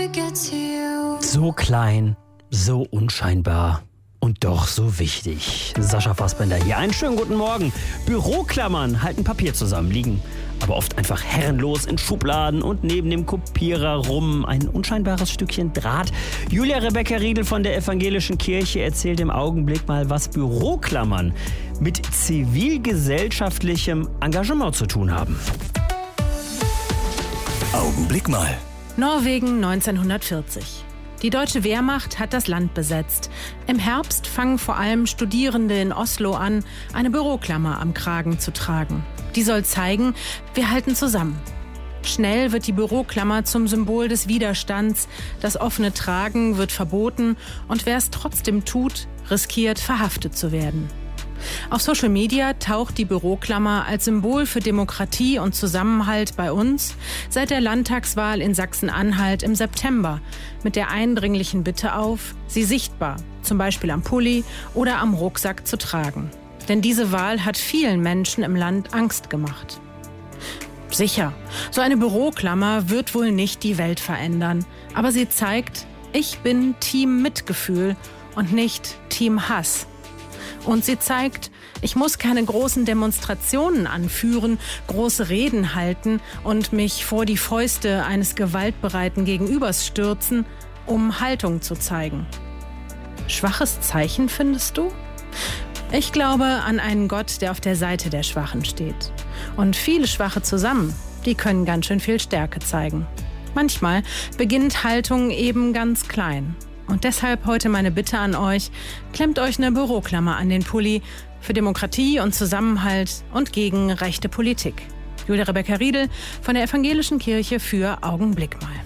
So klein, so unscheinbar und doch so wichtig. Sascha Fassbender hier. Einen schönen guten Morgen. Büroklammern halten Papier zusammen, liegen aber oft einfach herrenlos in Schubladen und neben dem Kopierer rum. Ein unscheinbares Stückchen Draht. Julia Rebecca Riedel von der Evangelischen Kirche erzählt im Augenblick mal, was Büroklammern mit zivilgesellschaftlichem Engagement zu tun haben. Augenblick mal. Norwegen 1940. Die deutsche Wehrmacht hat das Land besetzt. Im Herbst fangen vor allem Studierende in Oslo an, eine Büroklammer am Kragen zu tragen. Die soll zeigen, wir halten zusammen. Schnell wird die Büroklammer zum Symbol des Widerstands. Das offene Tragen wird verboten und wer es trotzdem tut, riskiert, verhaftet zu werden. Auf Social Media taucht die Büroklammer als Symbol für Demokratie und Zusammenhalt bei uns seit der Landtagswahl in Sachsen-Anhalt im September mit der eindringlichen Bitte auf, sie sichtbar, zum Beispiel am Pulli oder am Rucksack zu tragen. Denn diese Wahl hat vielen Menschen im Land Angst gemacht. Sicher, so eine Büroklammer wird wohl nicht die Welt verändern, aber sie zeigt, ich bin Team Mitgefühl und nicht Team Hass. Und sie zeigt, ich muss keine großen Demonstrationen anführen, große Reden halten und mich vor die Fäuste eines gewaltbereiten Gegenübers stürzen, um Haltung zu zeigen. Schwaches Zeichen, findest du? Ich glaube an einen Gott, der auf der Seite der Schwachen steht. Und viele Schwache zusammen, die können ganz schön viel Stärke zeigen. Manchmal beginnt Haltung eben ganz klein. Und deshalb heute meine Bitte an euch, klemmt euch eine Büroklammer an den Pulli für Demokratie und Zusammenhalt und gegen rechte Politik. Julia Rebecca Riedel von der Evangelischen Kirche für Augenblick mal.